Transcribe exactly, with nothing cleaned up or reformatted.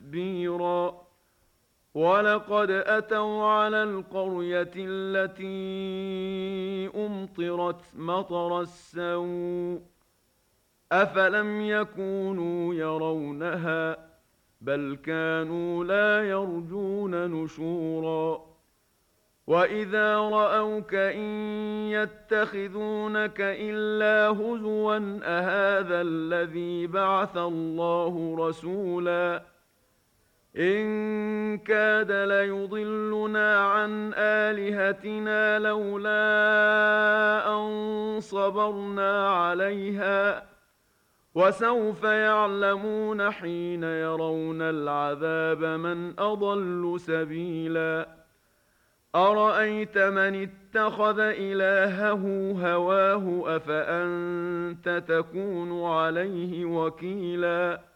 تتبيرا ولقد أتوا على القرية التي أمطرت مطر السوء أفلم يكونوا يرونها بل كانوا لا يرجون نشورا وإذا رأوك إن يتخذونك إلا هزوا أهذا الذي بعث الله رسولا إن كاد ليضلنا عن آلهتنا لولا أن صبرنا عليها وسوف يعلمون حين يرون العذاب من أضل سبيلا أرأيت من اتخذ إلهه هواه أفأنت تكون عليه وكيلا